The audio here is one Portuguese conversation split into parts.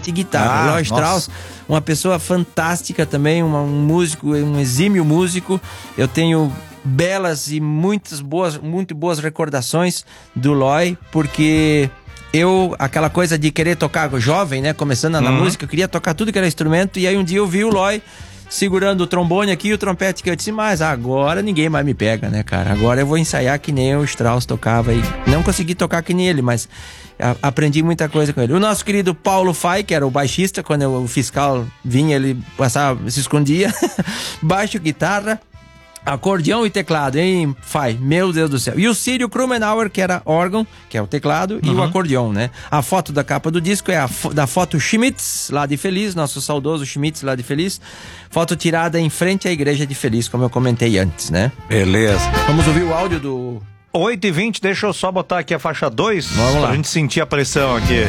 trompete e guitarra. Eloy Strauss, uma pessoa fantástica também, um músico, um exímio músico. Eu tenho belas e muito boas recordações do Eloy, porque aquela coisa de querer tocar jovem, né, começando na música, eu queria tocar tudo que era instrumento, e aí um dia eu vi o Eloy segurando o trombone aqui e o trompete, que eu disse, mas agora ninguém mais me pega, né, cara? Agora eu vou ensaiar que nem o Strauss tocava, e não consegui tocar que nem ele, mas aprendi muita coisa com ele. O nosso querido Paulo Fai, que era o baixista, quando o fiscal vinha, ele passava, se escondia. Baixo, guitarra, acordeão e teclado, hein, Fai? Meu Deus do céu. E o Círio Krumenauer, que era órgão, que é o teclado, e o acordeão, né? A foto da capa do disco é da foto Schmitz, lá de Feliz, nosso saudoso Schmitz, lá de Feliz. Foto tirada em frente à igreja de Feliz, como eu comentei antes, né? Beleza. Vamos ouvir o áudio do... 8h20, deixa eu só botar aqui a faixa 2, Vamos lá. Pra gente sentir a pressão aqui.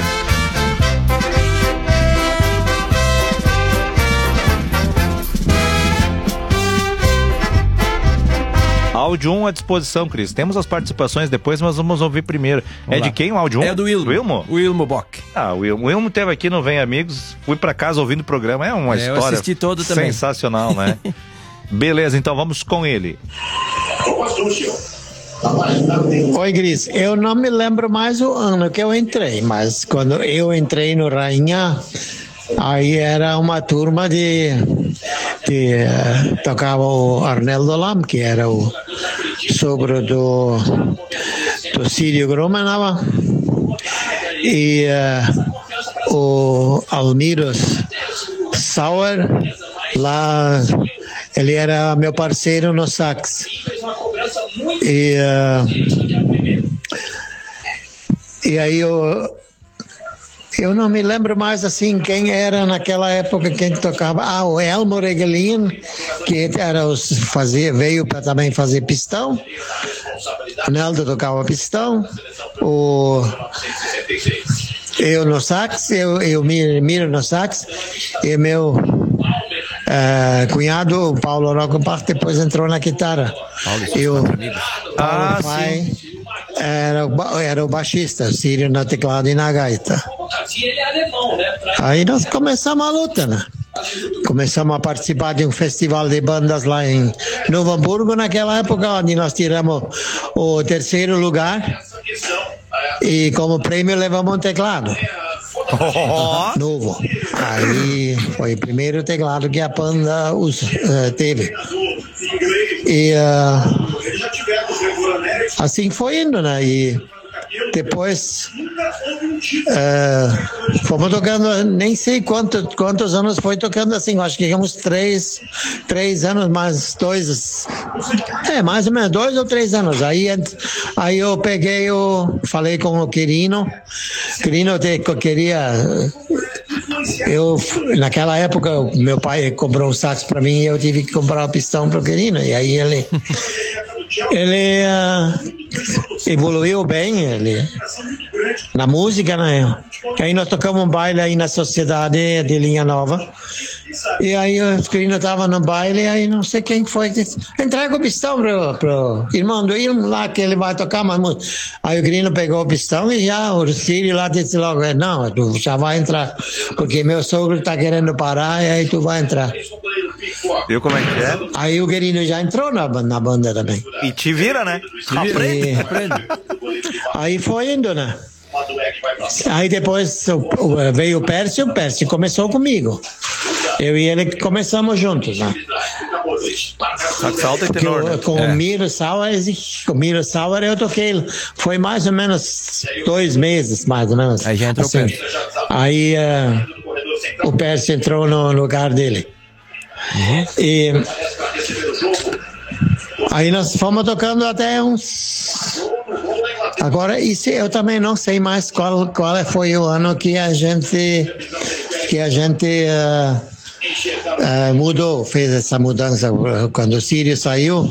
Áudio 1 à disposição, Cris. Temos as participações depois, mas vamos ouvir primeiro. Vamos lá. De quem o áudio 1? É do Wilmo. Wilmo? Wilmo Bock. O Wilmo esteve aqui no Vem Amigos, fui pra casa ouvindo o programa, é uma história eu assisti todo também. Sensacional, né? Beleza, então vamos com ele. Oi, Cris. Eu não me lembro mais o ano que eu entrei, mas quando eu entrei no Rainha, aí era uma turma que tocava o Arnaldo Lam, que era o sogro do Círio Krumenauer, e o Almiros Sauer, lá ele era meu parceiro no sax. E aí eu não me lembro mais assim quem era naquela época quem tocava. O Elmo Regelin, que veio para também fazer pistão. O Neldo tocava pistão. Eu no sax, eu Miro no sax, e meu cunhado, o Paulo Rockenbach, depois entrou na guitarra. Paulo Fai era o baixista, o Círio no teclado e na gaita. Aí nós começamos a luta, né? Começamos a participar de um festival de bandas lá em Novo Hamburgo, naquela época, onde nós tiramos o 3º lugar e como prêmio levamos um teclado novo. Aí foi o primeiro teclado que a banda teve. E assim foi indo, né? E depois fomos tocando, nem sei quantos anos foi tocando assim, acho que uns 3 anos, mais 2, mais ou menos 2 ou 3 anos. Aí eu falei com o Quirino queria. Naquela época, meu pai comprou um sax para mim e eu tive que comprar um pistão para o Quirino. E aí ele evoluiu bem na música, né? Aí nós tocamos um baile aí na Sociedade de Linha Nova. E aí o Quirino estava no baile, aí não sei quem foi, disse, entrega o pistão pro irmão do Ilmo lá, que ele vai tocar mais música. Aí o Quirino pegou o pistão e já o Círio lá disse logo, não, tu já vai entrar, porque meu sogro está querendo parar e aí tu vai entrar. Viu como é que é? Aí o Quirino já entrou na banda também. E te vira, né? Aprende. Aí foi indo, né? Aí depois veio o Pércio começou comigo. Eu e ele começamos juntos, né? Sax alto e tenor, né? Com o Miro Sauer eu toquei, foi mais ou menos 2 meses, mais ou menos. Aí já entrou assim. Aí o Pércio entrou no lugar dele. E aí nós fomos tocando até uns... Agora, isso eu também não sei mais qual foi o ano que a gente mudou, fez essa mudança, quando o Círio saiu.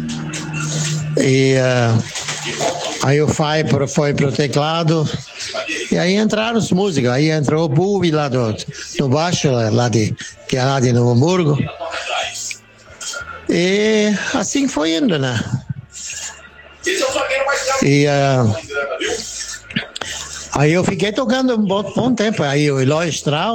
E aí o Fai foi pro teclado. E aí entraram os músicos. Aí entrou o Bubi lá do baixo, que é lá de Novo Hamburgo. E assim foi indo, né? E aí eu fiquei tocando um bom tempo. Aí o Eloy Strauss